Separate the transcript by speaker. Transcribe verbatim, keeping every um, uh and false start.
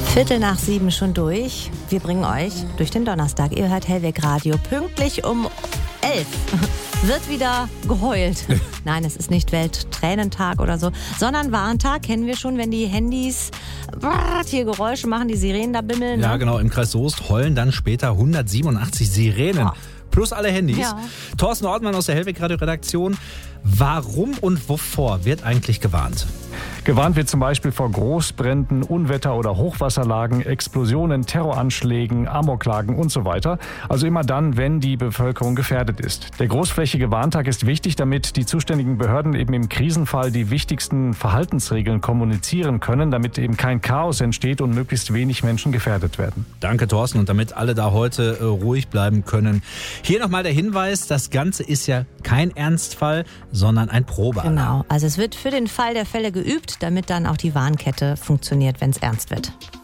Speaker 1: Viertel nach sieben schon durch. Wir bringen euch durch den Donnerstag. Ihr hört Hellweg Radio. Pünktlich um elf wird wieder geheult. Nein, es ist nicht Welttränentag oder so, sondern Warntag. Kennen wir schon, wenn die Handys hier Geräusche machen, die Sirenen da bimmeln.
Speaker 2: Ja,
Speaker 1: ne?
Speaker 2: genau. Im Kreis Soest heulen dann später hundertsiebenundachtzig Sirenen.
Speaker 1: Oh.
Speaker 2: Plus alle Handys.
Speaker 1: Ja.
Speaker 2: Thorsten Ortmann aus der Hellweg Radio Redaktion. Warum und wovor wird eigentlich gewarnt?
Speaker 3: Gewarnt wird zum Beispiel vor Großbränden, Unwetter- oder Hochwasserlagen, Explosionen, Terroranschlägen, Amoklagen und so weiter. Also immer dann, wenn die Bevölkerung gefährdet ist. Der großflächige Warntag ist wichtig, damit die zuständigen Behörden eben im Krisenfall die wichtigsten Verhaltensregeln kommunizieren können, damit eben kein Chaos entsteht und möglichst wenig Menschen gefährdet werden.
Speaker 2: Danke, Thorsten. Und damit alle da heute äh, ruhig bleiben können. Hier nochmal der Hinweis, das Ganze ist ja kein Ernstfall, sondern ein Probealarm.
Speaker 1: Genau, also es wird für den Fall der Fälle geübt, damit dann auch die Warnkette funktioniert, wenn es ernst wird.